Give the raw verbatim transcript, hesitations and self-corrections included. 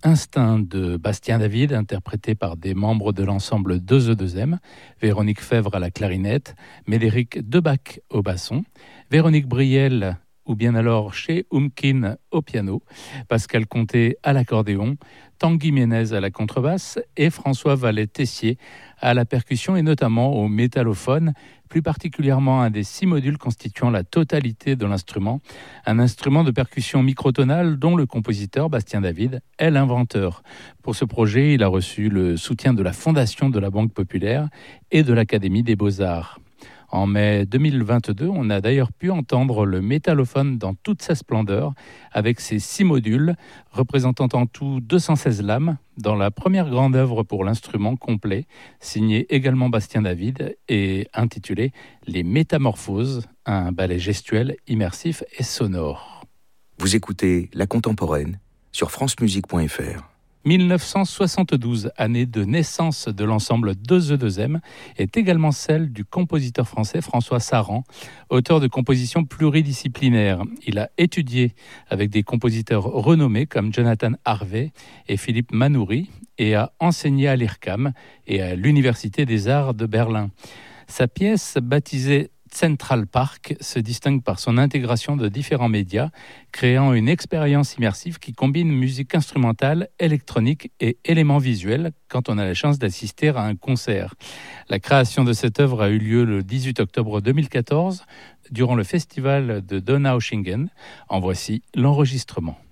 Instinct de Bastien David, interprété par des membres de l'ensemble deux E deux M, Véronique Fèvre à la clarinette, Médéric Debac au basson, Véronique Briel ou bien alors chez Umkin au piano, Pascal Comté à l'accordéon, Tanguy Ménez à la contrebasse et François Vallet-Tessier à la percussion et notamment au métallophone, plus particulièrement un des six modules constituant la totalité de l'instrument, un instrument de percussion microtonale dont le compositeur Bastien David est l'inventeur. Pour ce projet, il a reçu le soutien de la Fondation de la Banque Populaire et de l'Académie des Beaux-Arts. En mai deux mille vingt-deux, on a d'ailleurs pu entendre le métallophone dans toute sa splendeur, avec ses six modules, représentant en tout deux cent seize lames, dans la première grande œuvre pour l'instrument complet, signée également Bastien David, et intitulée « Les Métamorphoses », un ballet gestuel, immersif et sonore. Vous écoutez La Contemporaine sur francemusique point f r. mille neuf cent soixante-douze, année de naissance de l'ensemble deux E deux M, est également celle du compositeur français François Saran, auteur de compositions pluridisciplinaires. Il a étudié avec des compositeurs renommés comme Jonathan Harvey et Philippe Manoury et a enseigné à l'I R C A M et à l'Université des Arts de Berlin. Sa pièce, baptisée Central Park, se distingue par son intégration de différents médias, créant une expérience immersive qui combine musique instrumentale, électronique et éléments visuels quand on a la chance d'assister à un concert. La création de cette œuvre a eu lieu le dix-huit octobre deux mille quatorze durant le festival de Donaueschingen. En voici l'enregistrement.